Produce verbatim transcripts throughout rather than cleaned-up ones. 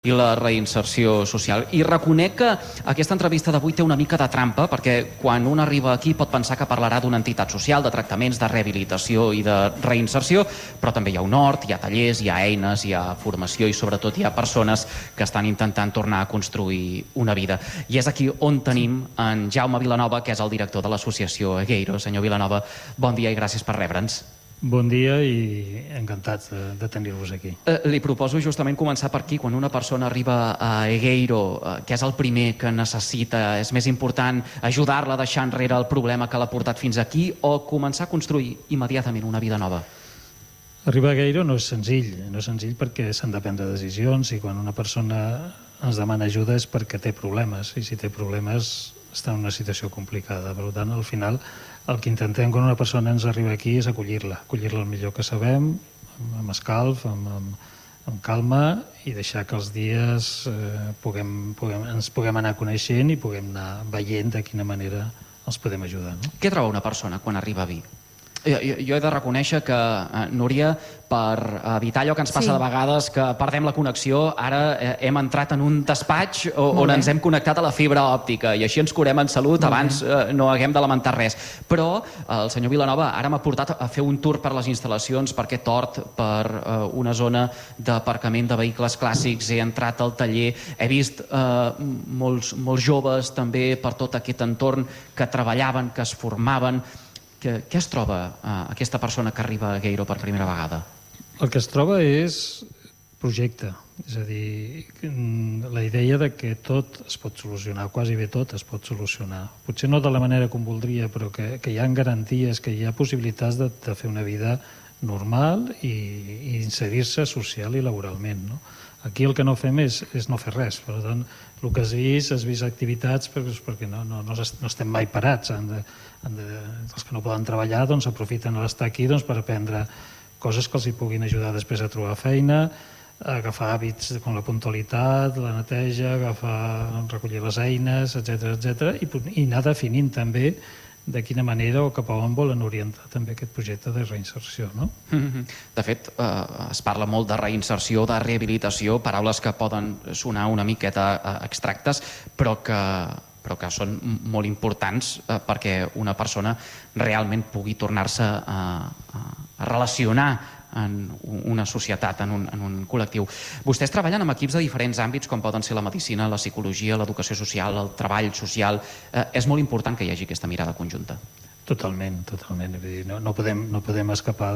i la reinserció social. I reconec que aquesta entrevista d'avui té una mica de trampa, perquè quan un arriba aquí pot pensar que parlarà d'una entitat social, de tractaments, de rehabilitació i de reinserció, però també hi ha un hort, hi ha tallers, hi ha eines, hi ha formació i sobretot hi ha persones que estan intentant tornar a construir una vida. I és aquí on tenim en Jaume Vilanova, que és el director de l'associació Egueiro. Senyor Vilanova, bon dia i gràcies per rebre'ns. Bon dia i encantats de tenir-vos aquí. Li proposo justament començar per aquí. Quan una persona arriba a Egueiro, què és el primer que necessita? És més important ajudar-la a deixar enrere el problema que l'ha portat fins aquí o començar a construir immediatament una vida nova? Arribar a Egueiro no és senzill, no és senzill perquè s'han de prendre decisions i quan una persona ens demana ajuda és perquè té problemes i si té problemes està en una situació complicada. Per tant, al final, el que intentem quan una persona ens arriba aquí és acollir-la, acollir-la el millor que sabem, amb escalf, amb, amb, amb calma i deixar que els dies eh, puguem, puguem, ens puguem anar coneixent i puguem anar veient de quina manera els podem ajudar. No? Què troba una persona quan arriba a Vic? Jo, jo he de reconèixer que, eh, Núria, per evitar allò que ens passa sí. de vegades, que perdem la connexió, ara eh, hem entrat en un despatx on ens hem connectat a la fibra òptica i així ens curem en salut, abans eh, no haguem de lamentar res. Però el senyor Vilanova ara m'ha portat a fer un tour per les instal·lacions, per aquest hort, per eh, una zona d'aparcament de vehicles clàssics, he entrat al taller, he vist eh, molts, molts joves també per tot aquest entorn que treballaven, que es formaven. Què es troba aquesta persona que arriba a Egueiro per primera vegada? El que es troba és projecte, és a dir, la idea de que tot es pot solucionar, quasi bé tot es pot solucionar. Potser no de la manera com voldria, però que, que hi ha garanties, que hi ha possibilitats de, de fer una vida normal i, i inserir-se social i laboralment. No? Aquí el que no fem és, és no fer res. Per tant, el que has vist, has vist activitats perquè, perquè no, no, no estem mai parats. Han de, han de, els que no poden treballar doncs, aprofiten l'estar aquí doncs, per aprendre coses que els hi puguin ajudar després a trobar feina, a agafar hàbits com la puntualitat, la neteja, agafar, recollir les eines, etcètera, etcètera, i, i anar definint també de quina manera o cap a on volen orientar també aquest projecte de reinserció. No? De fet, eh, es parla molt de reinserció, de rehabilitació, paraules que poden sonar una miqueta eh, abstractes, però que, però que són molt importants eh, perquè una persona realment pugui tornar-se a, a, a relacionar en una societat, en un, en un col·lectiu. Vostès treballen amb equips de diferents àmbits com poden ser la medicina, la psicologia, l'educació social, el treball social. Eh, és molt important que hi hagi aquesta mirada conjunta. Totalment, totalment. Vull dir, no, no, podem, no podem escapar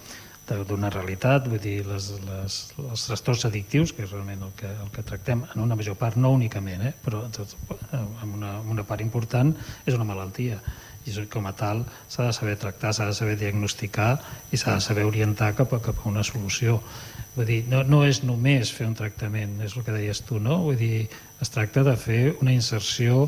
d'una realitat, vull dir, les, les, els trastorns addictius, que és realment el que, el que tractem en una major part, no únicament, eh, però en una, una part important és una malaltia. I com a tal s'ha de saber tractar, s'ha de saber diagnosticar i s'ha de saber orientar cap a, cap a una solució. Vull dir, no, no és només fer un tractament, és el que deies tu, no? Vull dir, es tracta de fer una inserció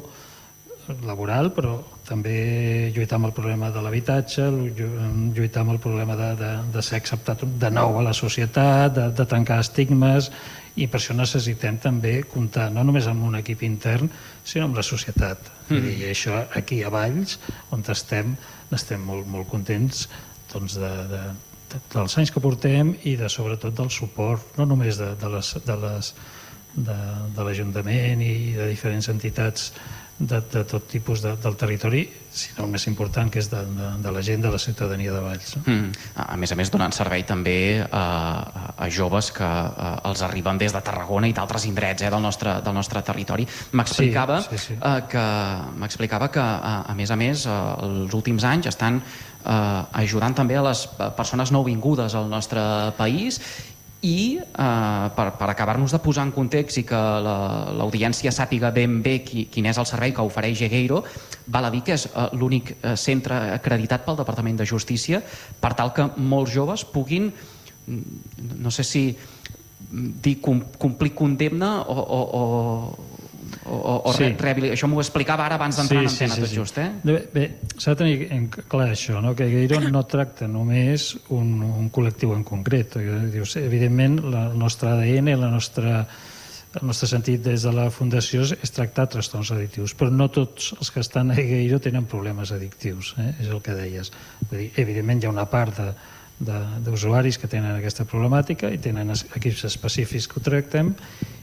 laboral, però també lluitar amb el problema de l'habitatge, lluitar amb el problema de, de, de ser acceptat de nou a la societat, de, de trencar estigmes, i per això necessitem també comptar no només amb un equip intern, sinó amb la societat. Mm. I això aquí a Valls, on estem, estem molt, molt contents doncs, de, de, de, dels anys que portem i de, sobretot del suport, no només de, de les, de les, de, de l'Ajuntament i de diferents entitats de, de tot tipus de, del territori, sinó el més important, que és de, de, de la gent de la ciutadania de Valls. No? Mm. A més a més, donant servei també a, a joves que a, els arriben des de Tarragona i d'altres indrets eh, del, nostre, del nostre territori. M'explicava sí, sí, sí. eh, que, m'explicava que a, a més a més, eh, els últims anys estan eh, ajudant també a les persones nouvingudes al nostre país. I eh, per, per acabar-nos de posar en context i que l'audiència la, sàpiga ben bé qui, quin és el servei que ofereix Egueiro, val a dir que és eh, l'únic eh, centre acreditat pel Departament de Justícia per tal que molts joves puguin, no sé si dir complir condemna o, o, o, o, o sí. re, això m'ho explicava ara abans d'entrar sí, en antena sí, sí, tot sí. just. Eh? Bé, bé s'ha de tenir clar això, no? Que Egueiro no tracta només un, un col·lectiu en concret. Dius, evidentment, la, el nostre A D N, la nostra, el nostre sentit des de la Fundació és tractar trastorns addictius, però no tots els que estan a Egueiro tenen problemes addictius, eh? És el que deies. Vull dir, evidentment hi ha una part de d'usuaris que tenen aquesta problemàtica i tenen equips específics que ho tractem